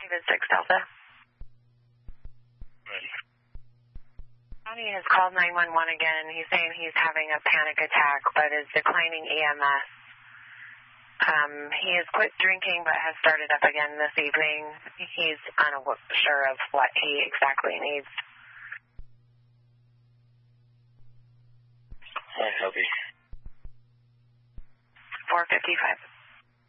David 6 Delta. Ready. Johnny has called 911 again. He's saying he's having a panic attack, but is declining EMS. He has quit drinking, but has started up again this evening. He's unsure of what he exactly needs. Hi, copy. 455.